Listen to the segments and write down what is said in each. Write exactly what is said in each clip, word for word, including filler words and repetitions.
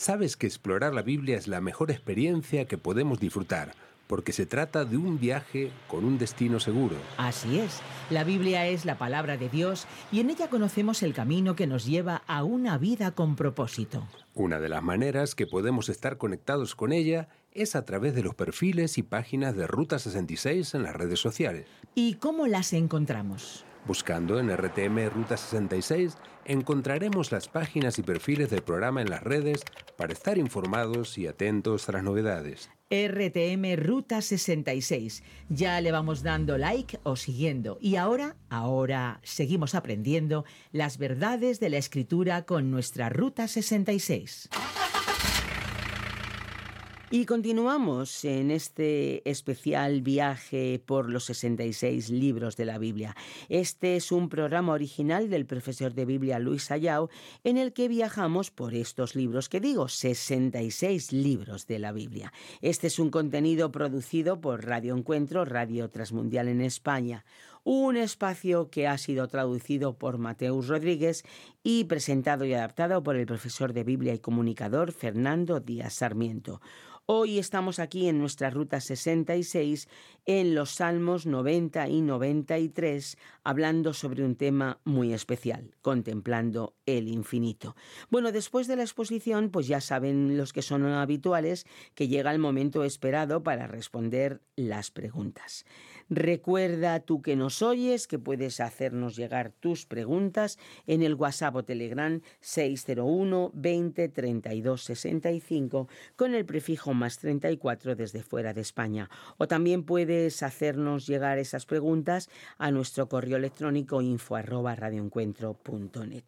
Sabes que explorar la Biblia es la mejor experiencia que podemos disfrutar, porque se trata de un viaje con un destino seguro. Así es, la Biblia es la palabra de Dios y en ella conocemos el camino que nos lleva a una vida con propósito. Una de las maneras que podemos estar conectados con ella es a través de los perfiles y páginas de Ruta sesenta y seis en las redes sociales. ¿Y cómo las encontramos? Buscando en R T M Ruta sesenta y seis, encontraremos las páginas y perfiles del programa en las redes para estar informados y atentos a las novedades. R T M Ruta sesenta y seis. Ya le vamos dando like o siguiendo. Y ahora, ahora seguimos aprendiendo las verdades de la Escritura con nuestra Ruta sesenta y seis. Y continuamos en este especial viaje por los sesenta y seis libros de la Biblia. Este es un programa original del profesor de Biblia Luis Ayau, en el que viajamos por estos libros que digo, sesenta y seis libros de la Biblia. Este es un contenido producido por Radio Encuentro, Radio Transmundial en España. Un espacio que ha sido traducido por Mateus Rodríguez y presentado y adaptado por el profesor de Biblia y comunicador Fernando Díaz Sarmiento. Hoy estamos aquí en nuestra Ruta sesenta y seis, en los Salmos noventa y noventa y tres, hablando sobre un tema muy especial, contemplando el infinito. Bueno, después de la exposición, pues ya saben los que son habituales que llega el momento esperado para responder las preguntas. Recuerda tú que nos oyes que puedes hacernos llegar tus preguntas en el WhatsApp o Telegram seis cero uno veinte treinta y dos sesenta y cinco con el prefijo más treinta y cuatro desde fuera de España. O también puedes hacernos llegar esas preguntas a nuestro correo electrónico info arroba radioencuentro punto net.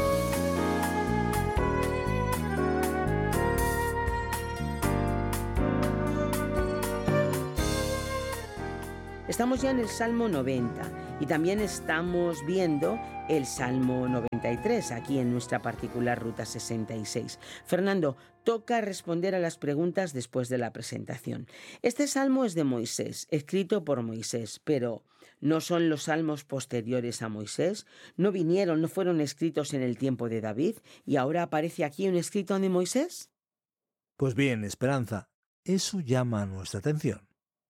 Estamos ya en el Salmo noventa y también estamos viendo el Salmo noventa y tres aquí en nuestra particular Ruta sesenta y seis. Fernando, toca responder a las preguntas después de la presentación. Este salmo es de Moisés, escrito por Moisés, pero ¿no son los salmos posteriores a Moisés? ¿No vinieron, no fueron escritos en el tiempo de David y ahora aparece aquí un escrito de Moisés? Pues bien, Esperanza, eso llama nuestra atención.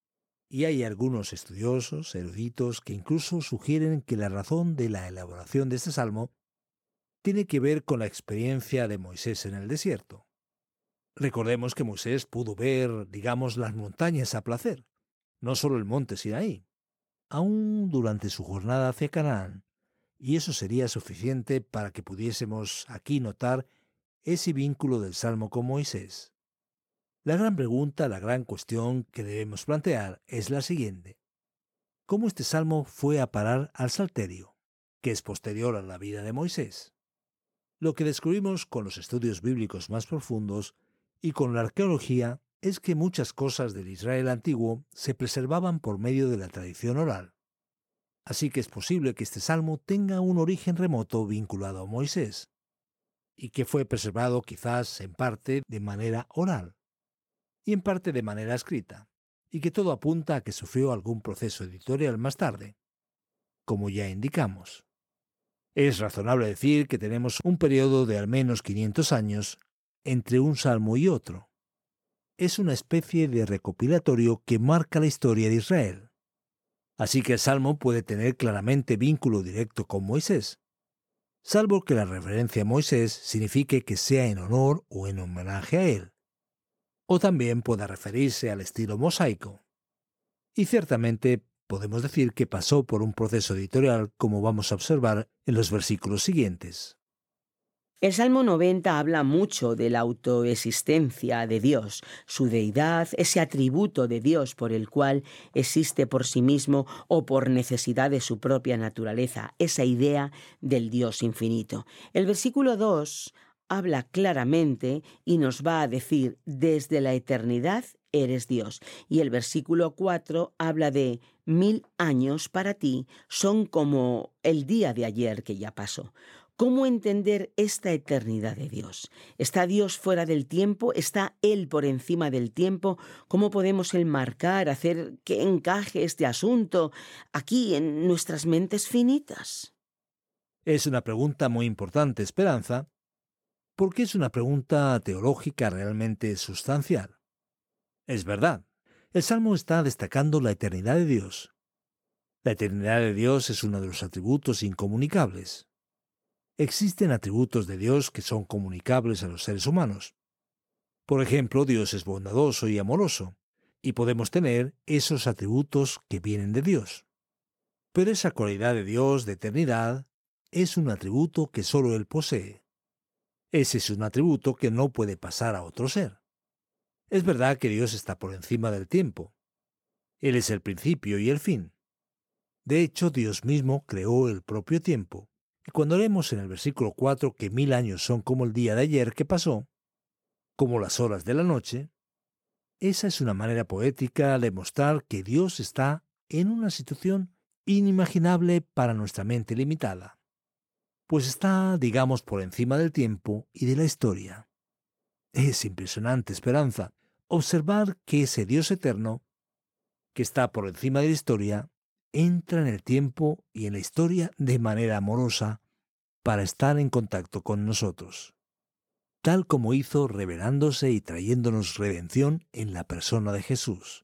Y hay algunos estudiosos, eruditos, que incluso sugieren que la razón de la elaboración de este salmo tiene que ver con la experiencia de Moisés en el desierto. Recordemos que Moisés pudo ver, digamos, las montañas a placer, no solo el monte Sinaí, aún durante su jornada hacia Canaán, y eso sería suficiente para que pudiésemos aquí notar ese vínculo del salmo con Moisés. La gran pregunta, la gran cuestión que debemos plantear es la siguiente. ¿Cómo este salmo fue a parar al Salterio, que es posterior a la vida de Moisés? Lo que descubrimos con los estudios bíblicos más profundos y con la arqueología es que muchas cosas del Israel antiguo se preservaban por medio de la tradición oral. Así que es posible que este salmo tenga un origen remoto vinculado a Moisés, y que fue preservado quizás en parte de manera oral y en parte de manera escrita, y que todo apunta a que sufrió algún proceso editorial más tarde, como ya indicamos. Es razonable decir que tenemos un periodo de al menos quinientos años entre un salmo y otro. Es una especie de recopilatorio que marca la historia de Israel. Así que el salmo puede tener claramente vínculo directo con Moisés, salvo que la referencia a Moisés signifique que sea en honor o en homenaje a él, o también pueda referirse al estilo mosaico. Y ciertamente podemos decir que pasó por un proceso editorial, como vamos a observar en los versículos siguientes. El Salmo noventa habla mucho de la autoexistencia de Dios, su deidad, ese atributo de Dios por el cual existe por sí mismo o por necesidad de su propia naturaleza, esa idea del Dios infinito. El versículo dos habla claramente y nos va a decir, desde la eternidad eres Dios. Y el versículo cuatro habla de mil años para ti son como el día de ayer que ya pasó. ¿Cómo entender esta eternidad de Dios? ¿Está Dios fuera del tiempo? ¿Está Él por encima del tiempo? ¿Cómo podemos enmarcar, hacer que encaje este asunto aquí en nuestras mentes finitas? Es una pregunta muy importante, Esperanza, porque es una pregunta teológica realmente sustancial. Es verdad, el Salmo está destacando la eternidad de Dios. La eternidad de Dios es uno de los atributos incomunicables. Existen atributos de Dios que son comunicables a los seres humanos. Por ejemplo, Dios es bondadoso y amoroso, y podemos tener esos atributos que vienen de Dios. Pero esa cualidad de Dios, de eternidad, es un atributo que solo Él posee. Ese es un atributo que no puede pasar a otro ser. Es verdad que Dios está por encima del tiempo. Él es el principio y el fin. De hecho, Dios mismo creó el propio tiempo. Y cuando leemos en el versículo cuatro que mil años son como el día de ayer que pasó, como las horas de la noche, esa es una manera poética de mostrar que Dios está en una situación inimaginable para nuestra mente limitada, pues está, digamos, por encima del tiempo y de la historia. Es impresionante, Esperanza, observar que ese Dios eterno, que está por encima de la historia, entra en el tiempo y en la historia de manera amorosa para estar en contacto con nosotros, tal como hizo revelándose y trayéndonos redención en la persona de Jesús.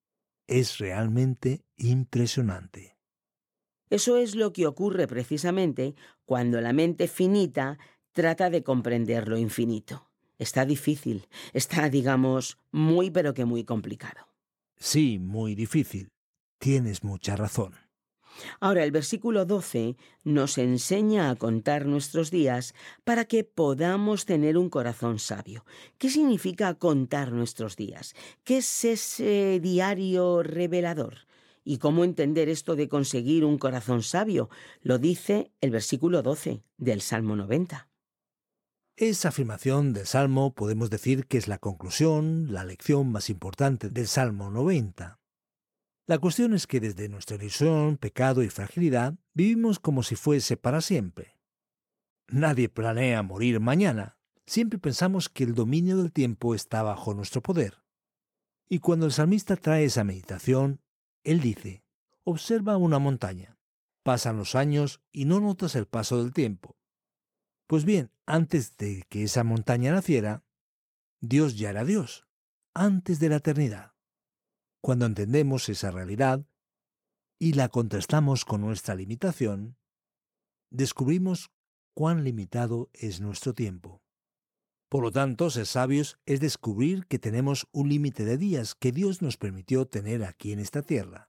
Es realmente impresionante. Eso es lo que ocurre precisamente cuando la mente finita trata de comprender lo infinito. Está difícil, está, digamos, muy pero que muy complicado. Sí, muy difícil. Tienes mucha razón. Ahora, el versículo doce nos enseña a contar nuestros días para que podamos tener un corazón sabio. ¿Qué significa contar nuestros días? ¿Qué es ese diario revelador? ¿Y cómo entender esto de conseguir un corazón sabio? Lo dice el versículo doce del Salmo noventa. Esa afirmación del Salmo podemos decir que es la conclusión, la lección más importante del Salmo noventa. La cuestión es que desde nuestra ilusión, pecado y fragilidad vivimos como si fuese para siempre. Nadie planea morir mañana. Siempre pensamos que el dominio del tiempo está bajo nuestro poder. Y cuando el salmista trae esa meditación, él dice, observa una montaña. Pasan los años y no notas el paso del tiempo. Pues bien, antes de que esa montaña naciera, Dios ya era Dios, antes de la eternidad. Cuando entendemos esa realidad y la contrastamos con nuestra limitación, descubrimos cuán limitado es nuestro tiempo. Por lo tanto, ser sabios es descubrir que tenemos un límite de días que Dios nos permitió tener aquí en esta tierra.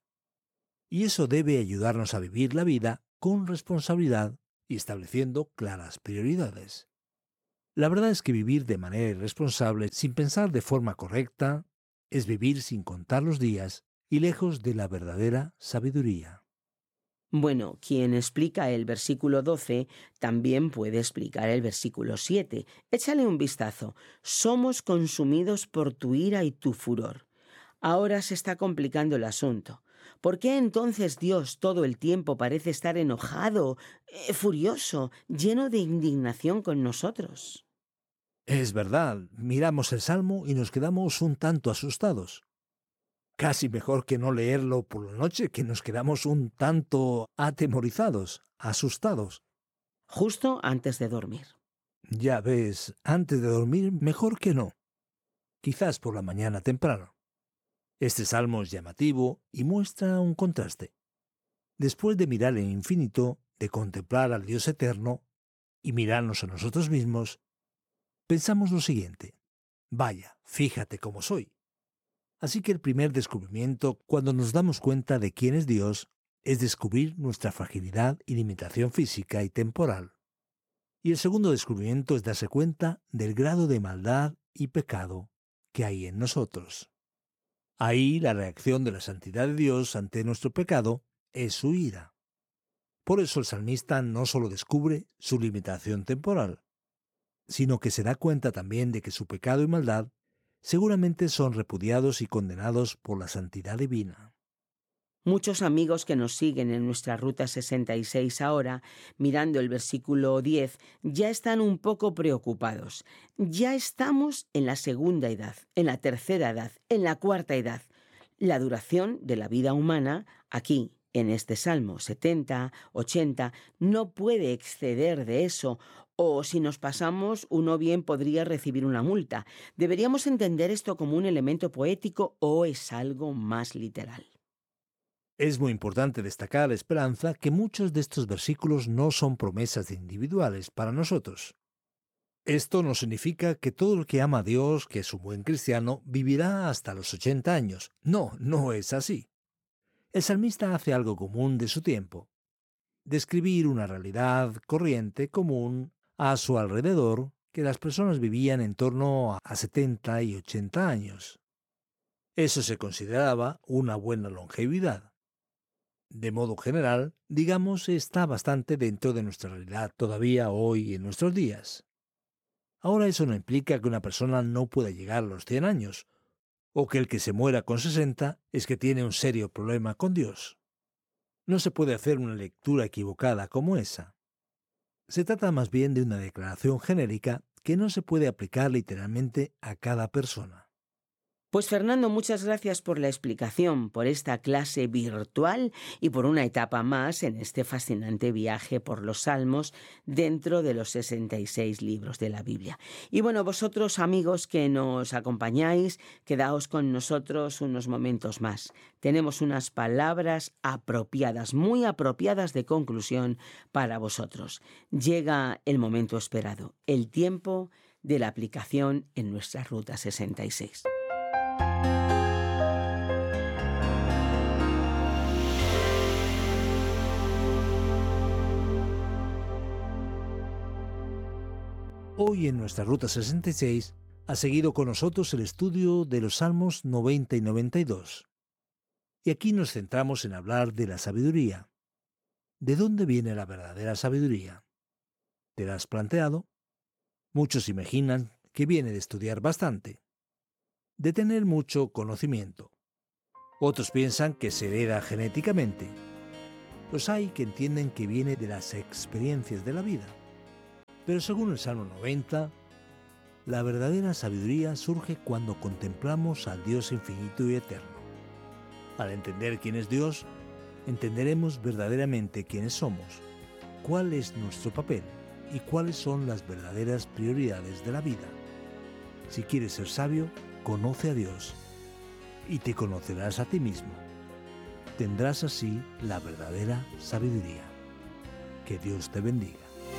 Y eso debe ayudarnos a vivir la vida con responsabilidad y estableciendo claras prioridades. La verdad es que vivir de manera irresponsable, sin pensar de forma correcta, es vivir sin contar los días y lejos de la verdadera sabiduría. Bueno, quien explica el versículo doce también puede explicar el versículo siete. Échale un vistazo. Somos consumidos por tu ira y tu furor. Ahora se está complicando el asunto. ¿Por qué entonces Dios todo el tiempo parece estar enojado, eh, furioso, lleno de indignación con nosotros? Es verdad, miramos el Salmo y nos quedamos un tanto asustados. Casi mejor que no leerlo por la noche, que nos quedamos un tanto atemorizados, asustados. Justo antes de dormir. Ya ves, antes de dormir, mejor que no. Quizás por la mañana temprano. Este salmo es llamativo y muestra un contraste. Después de mirar el infinito, de contemplar al Dios eterno y mirarnos a nosotros mismos, pensamos lo siguiente: vaya, fíjate cómo soy. Así que el primer descubrimiento, cuando nos damos cuenta de quién es Dios, es descubrir nuestra fragilidad y limitación física y temporal. Y el segundo descubrimiento es darse cuenta del grado de maldad y pecado que hay en nosotros. Ahí la reacción de la santidad de Dios ante nuestro pecado es su ira. Por eso el salmista no solo descubre su limitación temporal, sino que se da cuenta también de que su pecado y maldad seguramente son repudiados y condenados por la santidad divina. Muchos amigos que nos siguen en nuestra Ruta sesenta y seis ahora, mirando el versículo diez, ya están un poco preocupados. Ya estamos en la segunda edad, en la tercera edad, en la cuarta edad. La duración de la vida humana, aquí, en este Salmo setenta, ochenta, no puede exceder de eso, O si nos pasamos, uno bien podría recibir una multa. ¿Deberíamos entender esto como un elemento poético o es algo más literal? Es muy importante destacar, Esperanza, que muchos de estos versículos no son promesas individuales para nosotros. Esto no significa que todo el que ama a Dios, que es un buen cristiano, vivirá hasta los ochenta años. No, no es así. El salmista hace algo común de su tiempo: describir una realidad corriente común a su alrededor, que las personas vivían en torno a setenta y ochenta años. Eso se consideraba una buena longevidad. De modo general, digamos, está bastante dentro de nuestra realidad todavía hoy en nuestros días. Ahora eso no implica que una persona no pueda llegar a los cien años, o que el que se muera con sesenta es que tiene un serio problema con Dios. No se puede hacer una lectura equivocada como esa. Se trata más bien de una declaración genérica que no se puede aplicar literalmente a cada persona. Pues Fernando, muchas gracias por la explicación, por esta clase virtual y por una etapa más en este fascinante viaje por los Salmos dentro de los sesenta y seis libros de la Biblia. Y bueno, vosotros amigos que nos acompañáis, quedaos con nosotros unos momentos más. Tenemos unas palabras apropiadas, muy apropiadas de conclusión para vosotros. Llega el momento esperado, el tiempo de la aplicación en nuestra Ruta sesenta y seis. Hoy en nuestra Ruta sesenta y seis ha seguido con nosotros el estudio de los Salmos noventa y noventa y dos. Y aquí nos centramos en hablar de la sabiduría. ¿De dónde viene la verdadera sabiduría? ¿Te la has planteado? Muchos imaginan que viene de estudiar bastante, de tener mucho conocimiento. Otros piensan que se hereda genéticamente. Los hay que entienden que viene de las experiencias de la vida. Pero según el Salmo noventa, la verdadera sabiduría surge cuando contemplamos al Dios infinito y eterno. Al entender quién es Dios, entenderemos verdaderamente quiénes somos, cuál es nuestro papel y cuáles son las verdaderas prioridades de la vida. Si quieres ser sabio, conoce a Dios y te conocerás a ti mismo. Tendrás así la verdadera sabiduría. Que Dios te bendiga.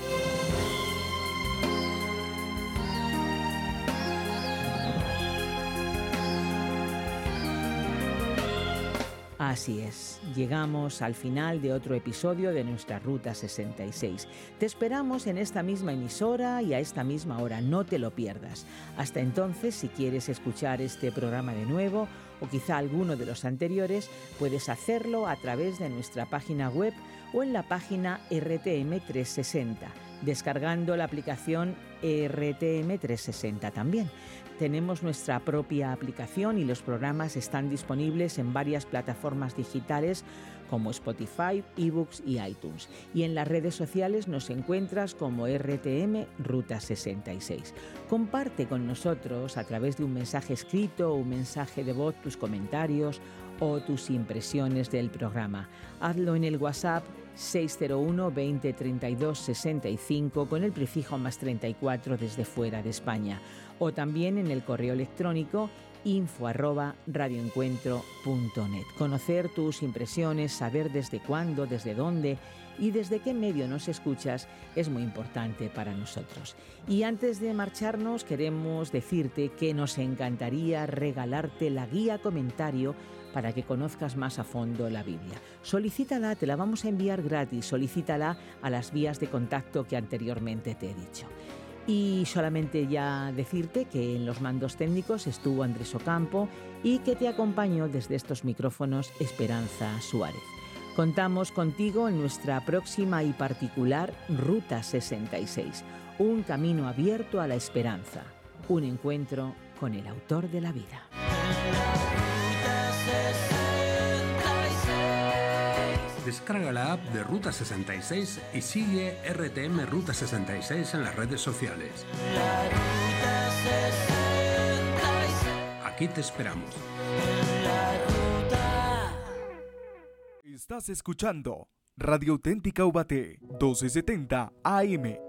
Así es, llegamos al final de otro episodio de nuestra Ruta sesenta y seis. Te esperamos en esta misma emisora y a esta misma hora, no te lo pierdas. Hasta entonces, si quieres escuchar este programa de nuevo o quizá alguno de los anteriores, puedes hacerlo a través de nuestra página web o en la página R T M trescientos sesenta, descargando la aplicación R T M trescientos sesenta también. Tenemos nuestra propia aplicación y los programas están disponibles en varias plataformas digitales como Spotify, eBooks y iTunes. Y en las redes sociales nos encuentras como R T M Ruta sesenta y seis. Comparte con nosotros a través de un mensaje escrito o un mensaje de voz tus comentarios o tus impresiones del programa. Hazlo en el WhatsApp seis cero uno, veinte, treinta y dos, sesenta y cinco con el prefijo más treinta y cuatro desde fuera de España, o también en el correo electrónico info arroba radioencuentro punto net. Conocer tus impresiones, saber desde cuándo, desde dónde y desde qué medio nos escuchas es muy importante para nosotros. Y antes de marcharnos queremos decirte que nos encantaría regalarte la guía comentario para que conozcas más a fondo la Biblia. Solicítala, te la vamos a enviar gratis, solicítala a las vías de contacto que anteriormente te he dicho. Y solamente ya decirte que en los mandos técnicos estuvo Andrés Ocampo y que te acompañó desde estos micrófonos Esperanza Suárez. Contamos contigo en nuestra próxima y particular Ruta sesenta y seis, un camino abierto a la esperanza, un encuentro con el autor de la vida. Descarga la app de Ruta sesenta y seis y sigue R T M Ruta sesenta y seis en las redes sociales. Aquí te esperamos. Estás escuchando Radio Auténtica Ubaté, doce setenta A M,